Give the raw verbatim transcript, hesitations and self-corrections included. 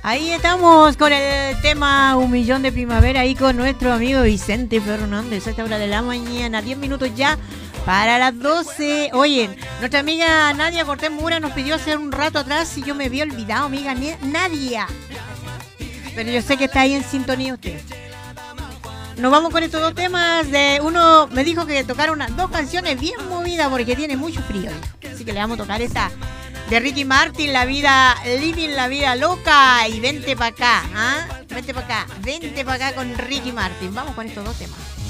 Ahí estamos con el tema Un Millón de Primavera, ahí con nuestro amigo Vicente Fernández a esta hora de la mañana, diez minutos ya para las doce. Oye, nuestra amiga Nadia Cortés Mura nos pidió hace un rato atrás y yo me había olvidado, amiga Nadia. Pero yo sé que está ahí en sintonía usted. Nos vamos con estos dos temas. De uno me dijo que tocara unas dos canciones bien movidas porque tiene mucho frío. Así que le vamos a tocar esta de Ricky Martin, La Vida, Living la Vida Loca, y Vente pa' acá, ¿ah? Vente pa' acá, vente pa' acá con Ricky Martin. Vamos con estos dos temas.